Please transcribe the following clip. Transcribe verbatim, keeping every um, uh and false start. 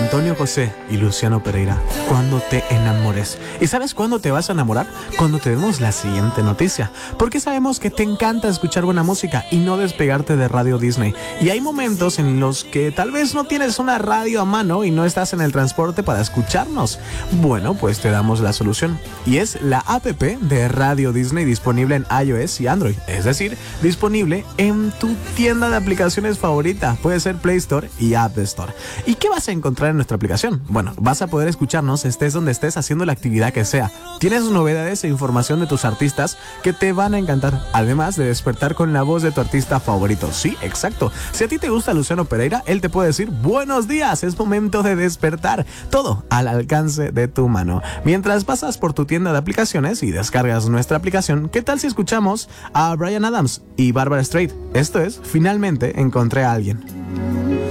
Antonio José y Luciano Pereira, Cuando te enamores. ¿Y sabes cuándo te vas a enamorar? Cuando te demos la siguiente noticia, porque sabemos que te encanta escuchar buena música y no despegarte de Radio Disney. Y hay momentos en los que tal vez no tienes una radio a mano y no estás en el transporte para escucharnos. Bueno, pues te damos la solución, y es la app de Radio Disney, disponible en iOS y Android, es decir, disponible en tu tienda de aplicaciones favorita. Puede ser Play Store y App Store. ¿Y qué vas a encontrar en nuestra aplicación? Bueno, vas a poder escucharnos estés donde estés, haciendo la actividad que sea. Tienes novedades e información de tus artistas que te van a encantar, además de despertar con la voz de tu artista favorito. Sí, exacto. Si a ti te gusta Luciano Pereira, él te puede decir buenos días, es momento de despertar. Todo al alcance de tu mano. Mientras pasas por tu tienda de aplicaciones y descargas nuestra aplicación, ¿qué tal si escuchamos a Bryan Adams y Barbara Streisand? Esto es Finalmente encontré a alguien.